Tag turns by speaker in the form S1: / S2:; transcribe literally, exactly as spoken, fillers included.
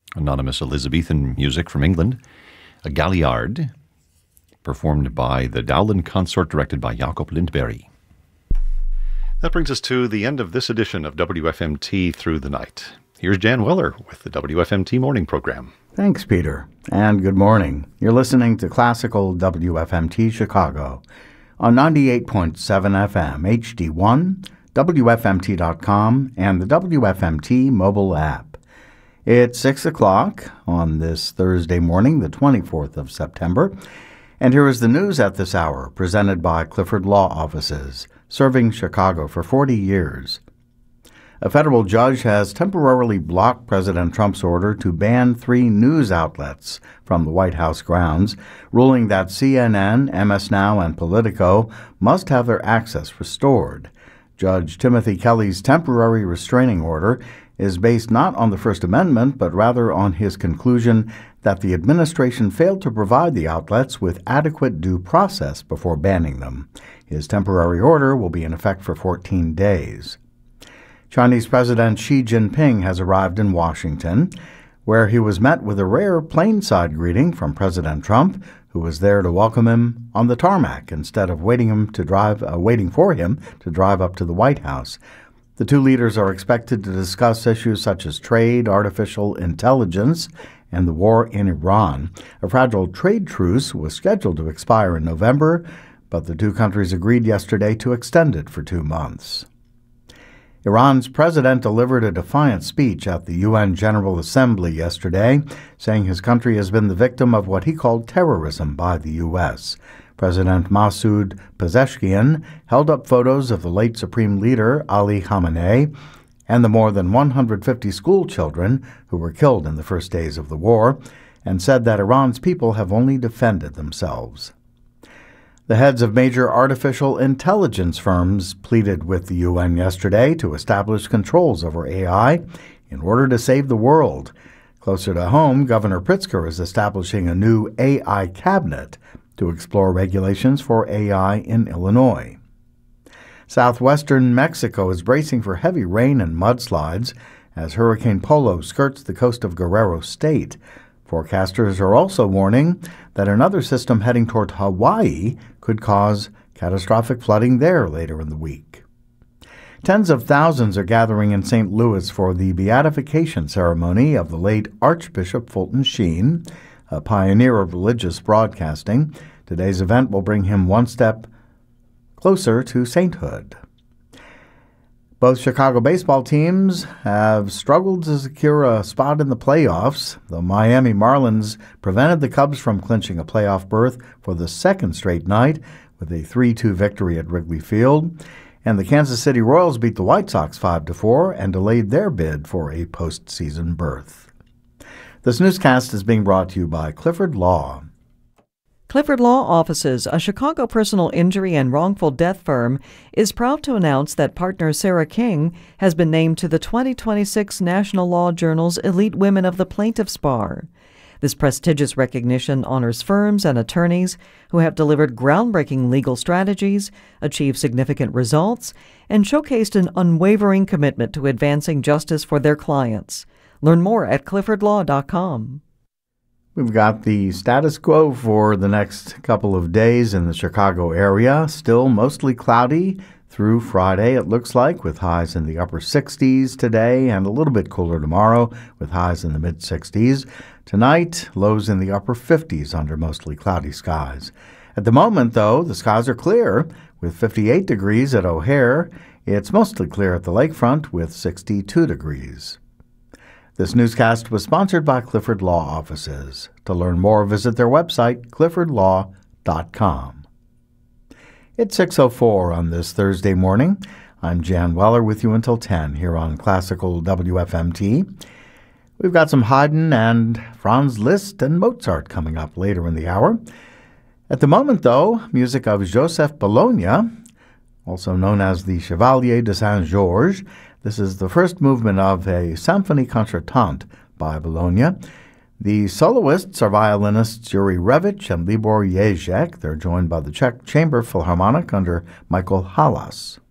S1: anonymous Elizabethan music from England, a Galliard, performed by the Dowland Consort, directed by Jakob Lindberg. That brings us to the end of this edition of W F M T Through the Night. Here's Jan Weller with the W F M T Morning Program.
S2: Thanks, Peter, and good morning. You're listening to Classical W F M T Chicago on ninety-eight point seven F M, H D one, W F M T dot com, and the W F M T mobile app. It's six o'clock on this Thursday morning, the twenty-fourth of September, and here is the news at this hour, presented by Clifford Law Offices, serving Chicago for forty years. A federal judge has temporarily blocked President Trump's order to ban three news outlets from the White House grounds, ruling that C N N, M S Now, and Politico must have their access restored. Judge Timothy Kelly's temporary restraining order is based not on the First Amendment, but rather on his conclusion that the administration failed to provide the outlets with adequate due process before banning them. His temporary order will be in effect for fourteen days. Chinese President Xi Jinping has arrived in Washington, where he was met with a rare plainside greeting from President Trump, who was there to welcome him on the tarmac instead of waiting him to drive, uh, waiting for him to drive up to the White House. The two leaders are expected to discuss issues such as trade, artificial intelligence, and the war in Iran. A fragile trade truce was scheduled to expire in November, but the two countries agreed yesterday to extend it for two months. Iran's president delivered a defiant speech at the U N General Assembly yesterday, saying his country has been the victim of what he called terrorism by the U S. President Masoud Pezeshkian held up photos of the late Supreme Leader Ali Khamenei and the more than one hundred fifty school children who were killed in the first days of the war, and said that Iran's people have only defended themselves. The heads of major artificial intelligence firms pleaded with the U N yesterday to establish controls over A I in order to save the world. Closer to home, Governor Pritzker is establishing a new A I cabinet to explore regulations for A I in Illinois. Southwestern Mexico is bracing for heavy rain and mudslides as Hurricane Polo skirts the coast of Guerrero State. Forecasters are also warning that another system heading toward Hawaii could cause catastrophic flooding there later in the week. Tens of thousands are gathering in Saint Louis for the beatification ceremony of the late Archbishop Fulton Sheen, a pioneer of religious broadcasting. Today's event will bring him one step closer to sainthood. Both Chicago baseball teams have struggled to secure a spot in the playoffs. The Miami Marlins prevented the Cubs from clinching a playoff berth for the second straight night with a three two victory at Wrigley Field. And the Kansas City Royals beat the White Sox five to four and delayed their bid for a postseason berth. This newscast is being brought to you by Clifford Law.
S3: Clifford Law Offices, a Chicago personal injury and wrongful death firm, is proud to announce that partner Sarah King has been named to the twenty twenty-six National Law Journal's Elite Women of the Plaintiffs Bar. This prestigious recognition honors firms and attorneys who have delivered groundbreaking legal strategies, achieved significant results, and showcased an unwavering commitment to advancing justice for their clients. Learn more at clifford law dot com.
S2: We've got the status quo for the next couple of days in the Chicago area. Still mostly cloudy through Friday, it looks like, with highs in the upper sixties today and a little bit cooler tomorrow with highs in the mid-sixties. Tonight, lows in the upper fifties under mostly cloudy skies. At the moment, though, the skies are clear with fifty-eight degrees at O'Hare. It's mostly clear at the lakefront with sixty-two degrees. This newscast was sponsored by Clifford Law Offices. To learn more, visit their website, clifford law dot com. It's six oh four on this Thursday morning. I'm Jan Weller with you until ten here on Classical W F M T. We've got some Haydn and Franz Liszt and Mozart coming up later in the hour. At the moment, though, music of Joseph Bologna, also known as the Chevalier de Saint-Georges. This is the first movement of a Symphonie Concertante by Bologna. The soloists are violinists Yuri Revich and Libor Ježek. They're joined by the Czech Chamber Philharmonic under Michael Halas.